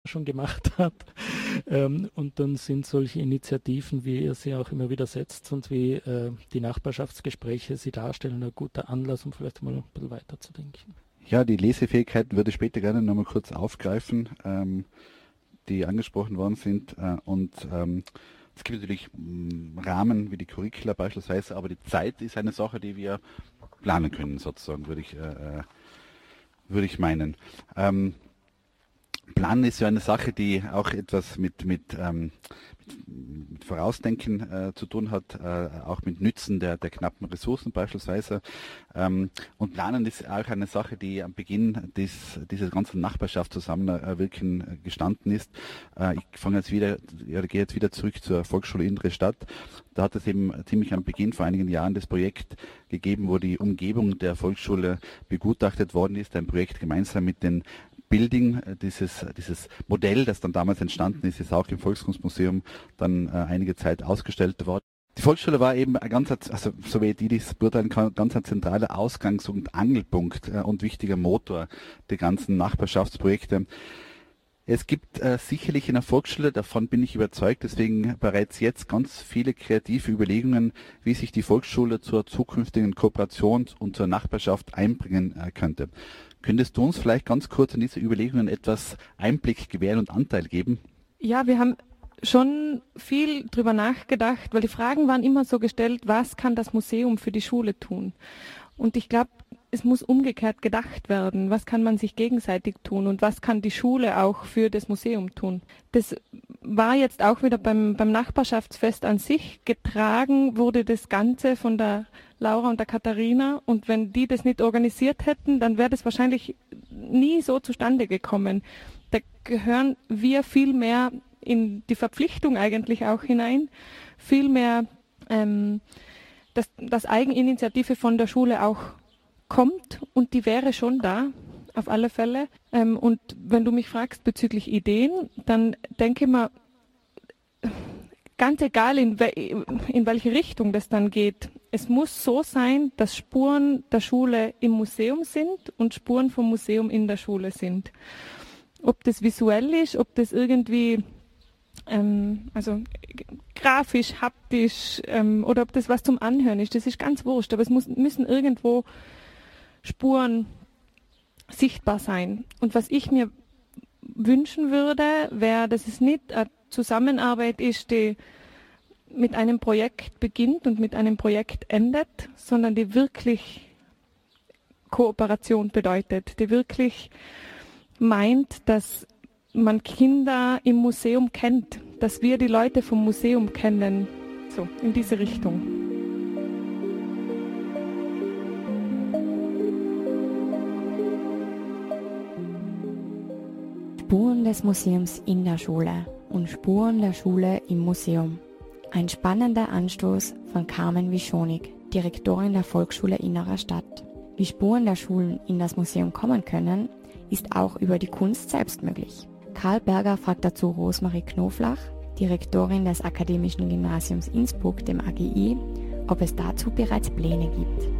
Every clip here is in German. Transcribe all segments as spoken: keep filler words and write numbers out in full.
schon gemacht hat. Ähm, und dann sind solche Initiativen, wie ihr sie auch immer wieder setzt und wie äh, die Nachbarschaftsgespräche sie darstellen, ein guter Anlass, um vielleicht mal ein bisschen weiterzudenken. Ja, die Lesefähigkeiten würde ich später gerne nochmal kurz aufgreifen, ähm, die angesprochen worden sind. Äh, und ähm, es gibt natürlich mh, Rahmen wie die Curricula beispielsweise, aber die Zeit ist eine Sache, die wir planen können, sozusagen, würde ich, äh, würde ich meinen. Ähm, Planen ist ja eine Sache, die auch etwas mit, mit, ähm, mit, mit Vorausdenken äh, zu tun hat, äh, auch mit Nützen der, der knappen Ressourcen beispielsweise. Ähm, und Planen ist auch eine Sache, die am Beginn des, dieses ganzen Nachbarschaftszusammenwirken äh, gestanden ist. Äh, ich fange jetzt wieder, ja, gehe jetzt wieder zurück zur Volksschule Innere Stadt. Da hat es eben ziemlich am Beginn vor einigen Jahren das Projekt gegeben, wo die Umgebung der Volksschule begutachtet worden ist. Ein Projekt gemeinsam mit den Building, dieses, dieses Modell, das dann damals entstanden ist, ist auch im Volkskunstmuseum dann äh, einige Zeit ausgestellt worden. Die Volksschule war eben ein ganz, also so wie die das beurteilen kann, ganz ein zentraler Ausgangs- und Angelpunkt äh, und wichtiger Motor der ganzen Nachbarschaftsprojekte. Es gibt äh, sicherlich in der Volksschule, davon bin ich überzeugt, deswegen bereits jetzt ganz viele kreative Überlegungen, wie sich die Volksschule zur zukünftigen Kooperation und zur Nachbarschaft einbringen äh, könnte. Könntest du uns vielleicht ganz kurz in diese Überlegungen etwas Einblick gewähren und Anteil geben? Ja, wir haben schon viel drüber nachgedacht, weil die Fragen waren immer so gestellt, was kann das Museum für die Schule tun? Und ich glaube, es muss umgekehrt gedacht werden, was kann man sich gegenseitig tun und was kann die Schule auch für das Museum tun. Das war jetzt auch wieder beim, beim Nachbarschaftsfest an sich getragen, wurde das Ganze von der Laura und der Katharina, und wenn die das nicht organisiert hätten, dann wäre das wahrscheinlich nie so zustande gekommen. Da gehören wir viel mehr in die Verpflichtung eigentlich auch hinein, viel mehr, ähm, dass, dass Eigeninitiative von der Schule auch kommt, und die wäre schon da, auf alle Fälle. Ähm, und wenn du mich fragst bezüglich Ideen, dann denke ich mir, ganz egal in, we in welche Richtung das dann geht, es muss so sein, dass Spuren der Schule im Museum sind und Spuren vom Museum in der Schule sind. Ob das visuell ist, ob das irgendwie ähm, also grafisch, haptisch ähm, oder ob das was zum Anhören ist, das ist ganz wurscht, aber es muss, müssen irgendwo Spuren sichtbar sein. Und was ich mir wünschen würde, wäre, dass es nicht eine Zusammenarbeit ist, die mit einem Projekt beginnt und mit einem Projekt endet, sondern die wirklich Kooperation bedeutet, die wirklich meint, dass man Kinder im Museum kennt, dass wir die Leute vom Museum kennen, so in diese Richtung. Spuren des Museums in der Schule und Spuren der Schule im Museum. Ein spannender Anstoß von Carmen Wischonig, Direktorin der Volksschule Innerer Stadt. Wie Spuren der Schulen in das Museum kommen können, ist auch über die Kunst selbst möglich. Karl Berger fragt dazu Rosemarie Knoflach, Direktorin des Akademischen Gymnasiums Innsbruck, dem A G I, ob es dazu bereits Pläne gibt.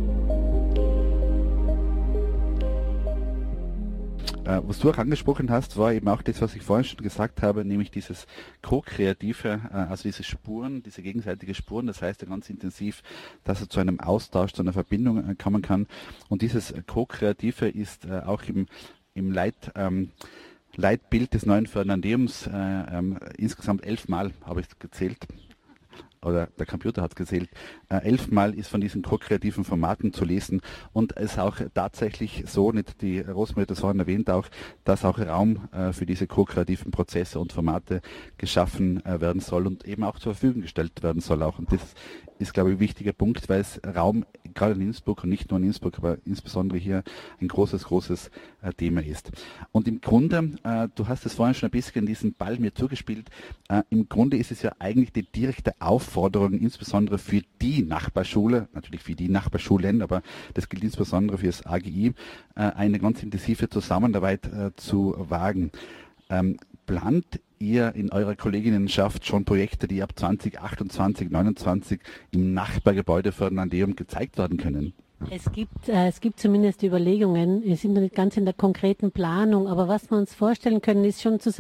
Was du auch angesprochen hast, war eben auch das, was ich vorhin schon gesagt habe, nämlich dieses Co-Kreative, also diese Spuren, diese gegenseitige Spuren, das heißt ja ganz intensiv, dass es zu einem Austausch, zu einer Verbindung kommen kann. Und dieses Co-Kreative ist auch im, im Leit, ähm, Leitbild des neuen Ferdinandeums äh, ähm, insgesamt elfmal, habe ich gezählt, oder der Computer hat es gezählt, äh, elfmal ist von diesen ko-kreativen Formaten zu lesen, und es ist auch tatsächlich so, nicht die Rosemarie hat das vorhin erwähnt auch, dass auch Raum äh, für diese ko-kreativen Prozesse und Formate geschaffen äh, werden soll und eben auch zur Verfügung gestellt werden soll auch. Und das ist, glaube ich, ein wichtiger Punkt, weil es Raum gerade in Innsbruck und nicht nur in Innsbruck, aber insbesondere hier ein großes, großes äh, Thema ist. Und im Grunde, äh, du hast es vorhin schon ein bisschen diesen Ball mir zugespielt, äh, im Grunde ist es ja eigentlich die direkte Aufforderung, insbesondere für die Nachbarschule, natürlich für die Nachbarschulen, aber das gilt insbesondere für das A G I, äh, eine ganz intensive Zusammenarbeit äh, zu wagen. Ähm, plant ihr in eurer Kolleginnenschaft schon Projekte, die ab zwanzig achtundzwanzig, neunundzwanzig im Nachbargebäude Ferdinandeum gezeigt werden können? Es gibt, äh, es gibt zumindest Überlegungen. Wir sind noch nicht ganz in der konkreten Planung, aber was wir uns vorstellen können, ist schon zu